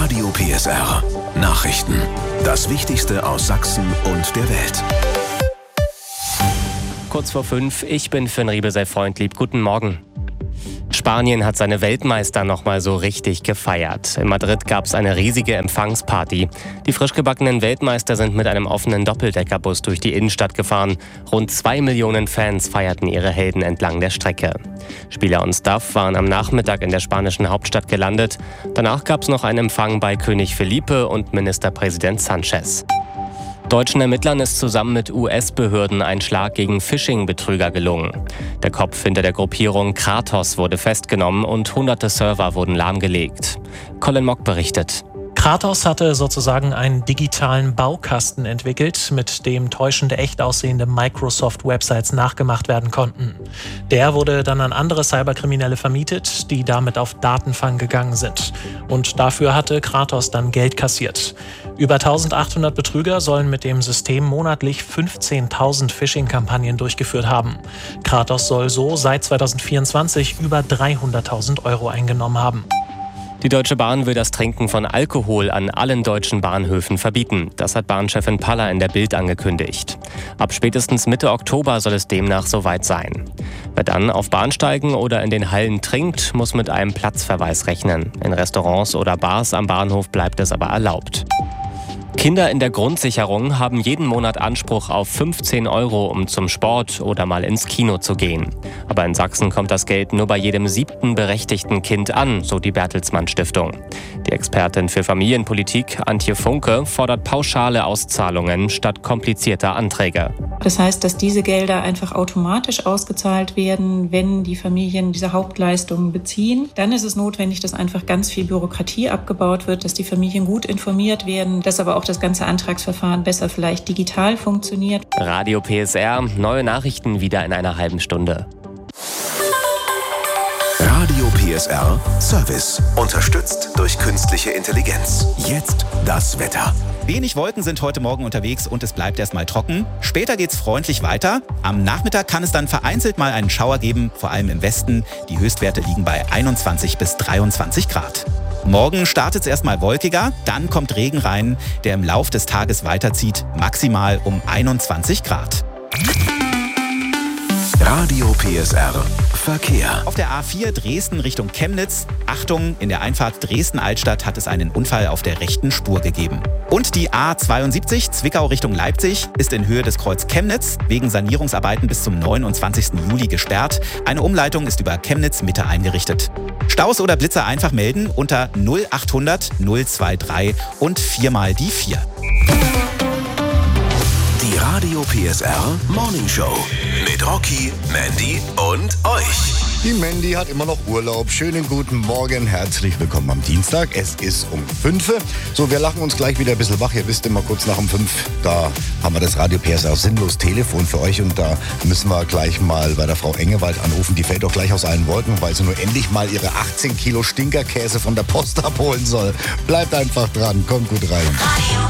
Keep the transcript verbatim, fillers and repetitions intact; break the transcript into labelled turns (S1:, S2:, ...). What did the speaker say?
S1: Radio P S R Nachrichten. Das Wichtigste aus Sachsen und der Welt.
S2: Kurz vor fünf, ich bin Finn Riebesell-Freundlieb. Guten Morgen. Spanien hat seine Weltmeister nochmal so richtig gefeiert. In Madrid gab es eine riesige Empfangsparty. Die frisch gebackenen Weltmeister sind mit einem offenen Doppeldeckerbus durch die Innenstadt gefahren. Rund zwei Millionen Fans feierten ihre Helden entlang der Strecke. Spieler und Staff waren am Nachmittag in der spanischen Hauptstadt gelandet. Danach gab es noch einen Empfang bei König Felipe und Ministerpräsident Sanchez. Deutschen Ermittlern ist zusammen mit U S-Behörden ein Schlag gegen Phishing-Betrüger gelungen. Der Kopf hinter der Gruppierung Kratos wurde festgenommen und hunderte Server wurden lahmgelegt. Colin Mock berichtet.
S3: Kratos hatte sozusagen einen digitalen Baukasten entwickelt, mit dem täuschende, echt aussehende Microsoft-Websites nachgemacht werden konnten. Der wurde dann an andere Cyberkriminelle vermietet, die damit auf Datenfang gegangen sind. Und dafür hatte Kratos dann Geld kassiert. Über eintausendachthundert Betrüger sollen mit dem System monatlich fünfzehntausend Phishing-Kampagnen durchgeführt haben. Kratos soll so seit zweitausendvierundzwanzig über dreihunderttausend Euro eingenommen haben.
S2: Die Deutsche Bahn will das Trinken von Alkohol an allen deutschen Bahnhöfen verbieten. Das hat Bahnchefin Paller in der Bild angekündigt. Ab spätestens Mitte Oktober soll es demnach soweit sein. Wer dann auf Bahnsteigen oder in den Hallen trinkt, muss mit einem Platzverweis rechnen. In Restaurants oder Bars am Bahnhof bleibt es aber erlaubt. Kinder in der Grundsicherung haben jeden Monat Anspruch auf fünfzehn Euro, um zum Sport oder mal ins Kino zu gehen. Aber in Sachsen kommt das Geld nur bei jedem siebten berechtigten Kind an, so die Bertelsmann Stiftung. Die Expertin für Familienpolitik, Antje Funke, fordert pauschale Auszahlungen statt komplizierter Anträge.
S4: Das heißt, dass diese Gelder einfach automatisch ausgezahlt werden, wenn die Familien diese Hauptleistungen beziehen. Dann ist es notwendig, dass einfach ganz viel Bürokratie abgebaut wird, dass die Familien gut informiert werden, dass aber auch das ganze Antragsverfahren besser vielleicht digital funktioniert.
S2: Radio P S R, neue Nachrichten wieder in einer halben Stunde.
S1: Radio P S R Service. Unterstützt durch künstliche Intelligenz. Jetzt das Wetter.
S5: Wenig Wolken sind heute Morgen unterwegs und es bleibt erstmal trocken. Später geht's freundlich weiter. Am Nachmittag kann es dann vereinzelt mal einen Schauer geben, vor allem im Westen. Die Höchstwerte liegen bei einundzwanzig bis dreiundzwanzig Grad. Morgen startet es erstmal wolkiger, dann kommt Regen rein, der im Lauf des Tages weiterzieht, maximal um einundzwanzig Grad.
S1: Radio P S R Verkehr.
S5: Auf der A vier Dresden Richtung Chemnitz. Achtung, in der Einfahrt Dresden-Altstadt hat es einen Unfall auf der rechten Spur gegeben. Und die A zweiundsiebzig Zwickau Richtung Leipzig ist in Höhe des Kreuz Chemnitz wegen Sanierungsarbeiten bis zum neunundzwanzigsten Juli gesperrt. Eine Umleitung ist über Chemnitz Mitte eingerichtet. Staus oder Blitzer einfach melden unter null achthundert null drei drei und viermal die vier.
S1: Die Radio P S R Morning Show mit Rocky, Mandy und euch.
S6: Die Mandy hat immer noch Urlaub. Schönen guten Morgen, herzlich willkommen am Dienstag. Es ist um fünf. So, wir lachen uns gleich wieder ein bisschen wach. Ihr wisst immer kurz nach um fünf, da haben wir das Radio P S R sinnlos Telefon für euch. Und da müssen wir gleich mal bei der Frau Engewald anrufen. Die fällt doch gleich aus allen Wolken, weil sie nur endlich mal ihre achtzehn Kilo Stinkerkäse von der Post abholen soll. Bleibt einfach dran, kommt gut rein.